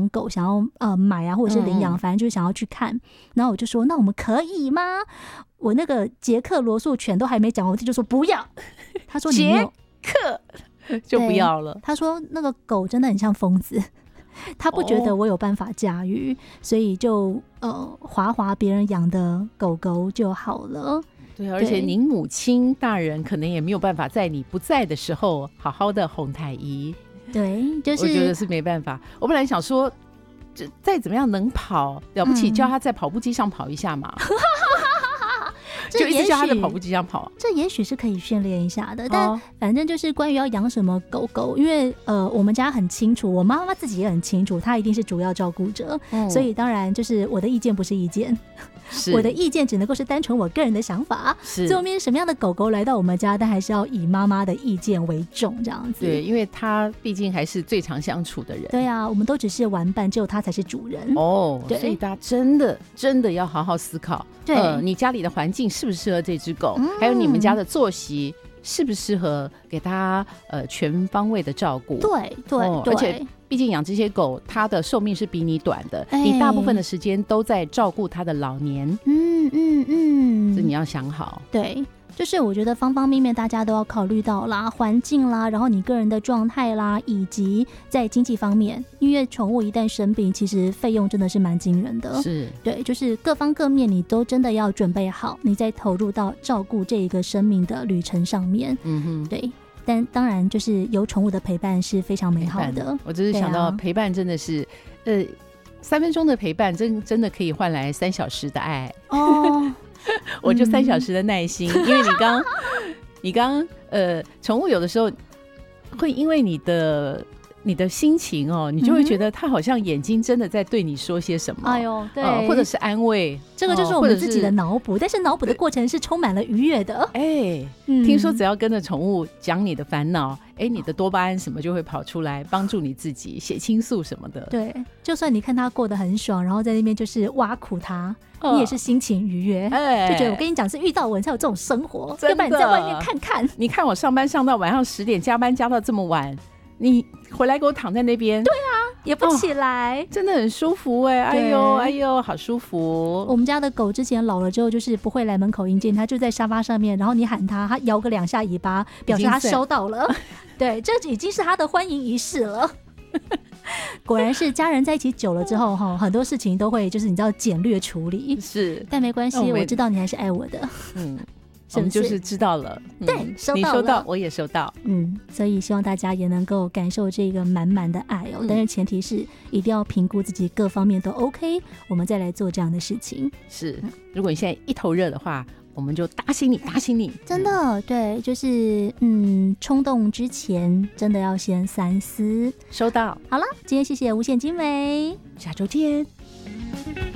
养狗，想要买啊，或者是领养，反正就是想要去看。然后我就说，那我们可以吗？我那个捷克罗素犬都还没讲，我就说不要。他说你没有捷克就不要了。 他说那个狗真的很像疯子。他不觉得我有办法驾驭，所以就滑别人养的狗狗就好了。 对，而且您母亲大人可能也没有办法在你不在的时候好好的哄太医。 对，就是我觉得是没办法。我本来想说，再怎么样能跑了不起，叫他在跑步机上跑一下嘛。就一直叫他在跑步机上跑， 这也许是可以训练一下的。但反正就是关于要养什么狗狗，因为我们家很清楚，我妈妈自己也很清楚，她一定是主要照顾者，所以当然就是我的意见不是意见。我的意见只能够是单纯我个人的想法，最后面什么样的狗狗来到我们家，但还是要以妈妈的意见为重，这样子。 对，因为他毕竟还是最常相处的人。 对啊，我们都只是玩伴，只有他才是主人。 对，所以大家真的要好好思考，你家里的环境适不适合这只狗，还有你们家的作息适不适合给它全方位的照顾。 对， 而且毕竟养这些狗，它的寿命是比你短的，你大部分的时间都在照顾它的老年。这你要想好。 对，就是我觉得方方面面大家都要考虑到啦，环境啦，然后你个人的状态啦，以及在经济方面，因为宠物一旦生病，其实费用真的是蛮惊人的。 是， 对，就是各方各面你都真的要准备好，你再投入到照顾这一个生命的旅程上面。对。但当然，就是有宠物的陪伴是非常美好的。 我只是想到陪伴真的是，3分钟的陪伴真的可以换来3小时的爱。我就3小时的耐心，因为你刚宠物有的时候会因为你的心情你就会觉得他好像眼睛真的在对你说些什么，对，或者是安慰， 这个就是我们自己的脑补，但是脑补的过程是充满了愉悦的。 听说只要跟着宠物讲你的烦恼，你的多巴胺什么就会跑出来帮助你自己，血清素什么的。 对，就算你看他过得很爽，然后在那边就是挖苦他，你也是心情愉悦，就觉得我跟你讲是遇到我才有这种生活，要不然你在外面看看。 你看我上班上到晚上10点，加班加到这么晚，你回来给我躺在那边， 对啊，也不起来， 真的很舒服哎呦，好舒服。 我们家的狗之前老了之后，就是不会来门口迎接，它就在沙发上面，然后你喊它，它摇个2下尾巴，表示它收到了。对，这已经是它的欢迎仪式了。果然是家人在一起久了之后，很多事情都会就是你知道简略处理。 是， 但没关系，我知道你还是爱我的。 我们就是知道了， 对，收到了， 你收到，我也收到， 所以希望大家也能够感受这个满满的爱但是前提是一定要评估自己各方面都 OK， 我们再来做这样的事情。 是，如果你现在一头热的话，我们就打醒你， 真的，对，就是冲动之前真的要先三思。 收到， 好了，今天谢谢无限精美， 下周见。